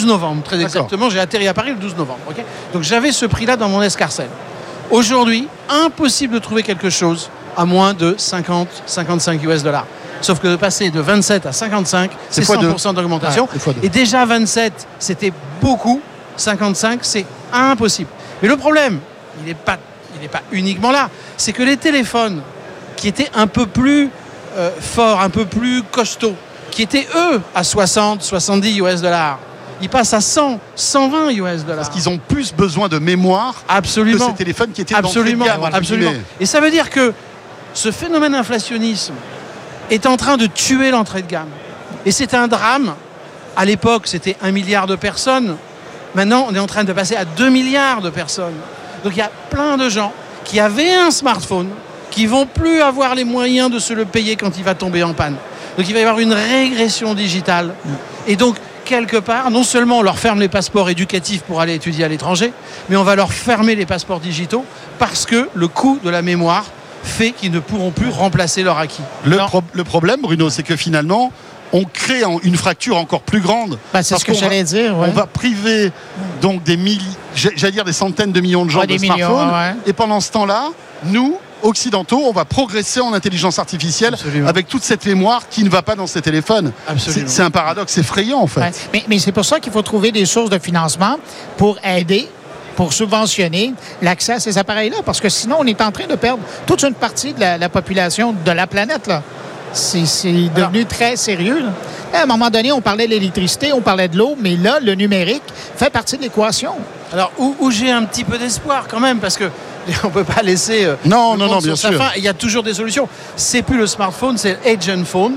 12 novembre, très exactement. J'ai atterri à Paris le 12 novembre. Okay, donc j'avais ce prix-là dans mon escarcelle. Aujourd'hui, impossible de trouver quelque chose à moins de 50, 55 $. Sauf que de passer de 27 à 55, c'est 100% d'augmentation. Et déjà 27, c'était beaucoup. 55, c'est impossible. Mais le problème, il n'est pas uniquement là. C'est que les téléphones qui étaient un peu plus forts, un peu plus costauds, qui étaient eux à 60, 70 $, ils passent à 100, 120 $. Parce qu'ils ont plus besoin de mémoire que ces téléphones qui étaient d'entrée de gamme. Absolument. Et ça veut dire que ce phénomène inflationnisme est en train de tuer l'entrée de gamme. Et c'est un drame. À l'époque, c'était 1 milliard de personnes. Maintenant, on est en train de passer à 2 milliards de personnes. Donc il y a plein de gens qui avaient un smartphone qui vont plus avoir les moyens de se le payer quand il va tomber en panne. Donc il va y avoir une régression digitale. Et donc, quelque part, non seulement on leur ferme les passeports éducatifs pour aller étudier à l'étranger, mais on va leur fermer les passeports digitaux parce que le coût de la mémoire fait qu'ils ne pourront plus remplacer leur acquis. Le problème, Bruno, c'est que finalement, on crée une fracture encore plus grande. C'est ce que j'allais dire. Ouais. On va priver donc des centaines de millions de gens de smartphones. Et pendant ce temps-là, nous, occidentaux, on va progresser en intelligence artificielle avec toute cette mémoire qui ne va pas dans ces téléphones. C'est un paradoxe effrayant en fait. Ouais. Mais c'est pour ça qu'il faut trouver des sources de financement pour aider, pour subventionner l'accès à ces appareils-là. Parce que sinon, on est en train de perdre toute une partie de la population de la planète. Là. C'est devenu très sérieux. Là. À un moment donné, on parlait de l'électricité, on parlait de l'eau, mais là, le numérique fait partie de l'équation. Alors, où j'ai un petit peu d'espoir quand même, parce que on ne peut pas laisser non, bien sûr. Il y a toujours des solutions. C'est plus le smartphone, c'est l'agent phone,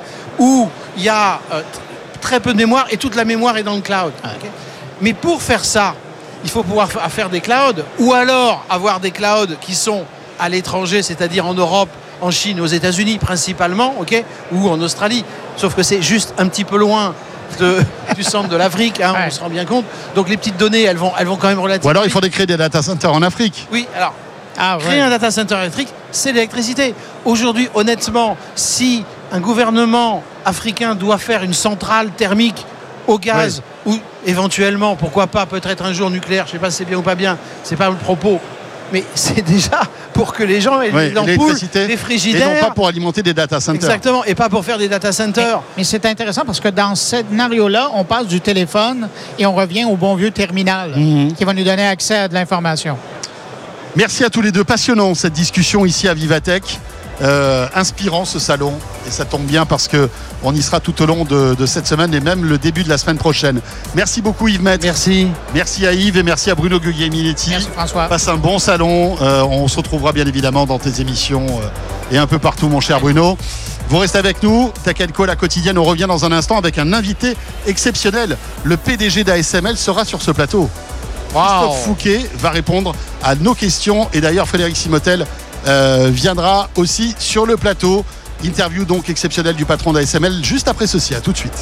où il y a très peu de mémoire et toute la mémoire est dans le cloud. Mais pour faire ça, il faut pouvoir faire des clouds ou alors avoir des clouds qui sont à l'étranger, c'est-à-dire en Europe, en Chine, aux États-Unis principalement, ou en Australie. Sauf que c'est juste un petit peu loin du centre de l'Afrique, on se rend bien compte. Donc les petites données, elles vont quand même relativement. Ou alors il faudrait créer des data centers en Afrique. Oui, alors créer un data center électrique, c'est l'électricité. Aujourd'hui, honnêtement, si un gouvernement africain doit faire une centrale thermique au gaz ou éventuellement, pourquoi pas, peut-être un jour nucléaire, je ne sais pas si c'est bien ou pas bien, c'est pas le propos. Mais c'est déjà pour que les gens aient l'ampoules, les frigidaires. Et non pas pour alimenter des data centers. Exactement, et pas pour faire des data centers. Mais c'est intéressant parce que dans ce scénario-là, on passe du téléphone et on revient au bon vieux terminal qui va nous donner accès à de l'information. Merci à tous les deux. Passionnant cette discussion ici à Vivatech. Inspirant ce salon et ça tombe bien parce qu'on y sera tout au long de cette semaine et même le début de la semaine prochaine. Merci beaucoup Yves Maître. Merci à Yves et merci à Bruno Guglielminetti. Merci François. Passe un bon salon. On se retrouvera bien évidemment dans tes émissions et un peu partout mon cher Bruno. Vous restez avec nous. Tech & Co, la quotidienne. On revient dans un instant avec un invité exceptionnel. Le PDG d'ASML sera sur ce plateau. Christophe Fouquet va répondre à nos questions et d'ailleurs Frédéric Simotel viendra aussi sur le plateau. Interview donc exceptionnelle du patron d'ASML juste après ceci. À tout de suite.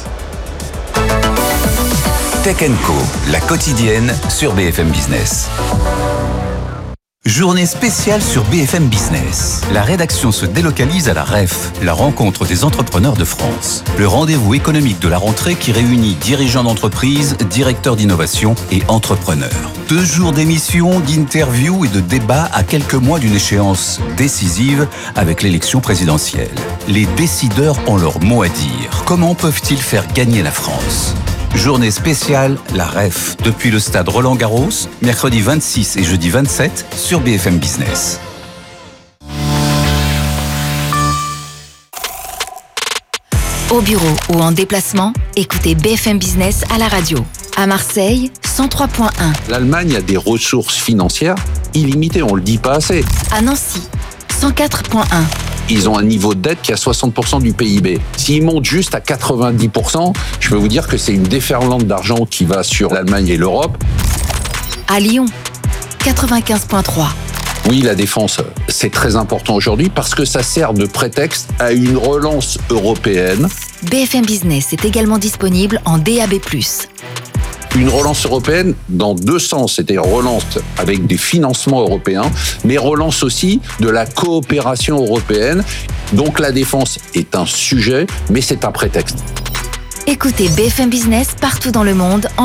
Tech & Co, la quotidienne sur BFM Business. Journée spéciale sur BFM Business. La rédaction se délocalise à la REF, la rencontre des entrepreneurs de France. Le rendez-vous économique de la rentrée qui réunit dirigeants d'entreprise, directeurs d'innovation et entrepreneurs. 2 jours d'émissions, d'interviews et de débats à quelques mois d'une échéance décisive avec l'élection présidentielle. Les décideurs ont leur mot à dire. Comment peuvent-ils faire gagner la France ? Journée spéciale, la REF, depuis le stade Roland-Garros, mercredi 26 et jeudi 27 sur BFM Business. Au bureau ou en déplacement, écoutez BFM Business à la radio. À Marseille, 103.1. L'Allemagne a des ressources financières illimitées, on ne le dit pas assez. À Nancy, 104.1. Ils ont un niveau de dette qui est à 60% du PIB. S'ils montent juste à 90%, je peux vous dire que c'est une déferlante d'argent qui va sur l'Allemagne et l'Europe. À Lyon, 95.3. Oui, la défense, c'est très important aujourd'hui parce que ça sert de prétexte à une relance européenne. BFM Business est également disponible en DAB+. Une relance européenne dans 2 sens, c'est-à-dire relance avec des financements européens, mais relance aussi de la coopération européenne. Donc la défense est un sujet, mais c'est un prétexte. Écoutez BFM Business partout dans le monde en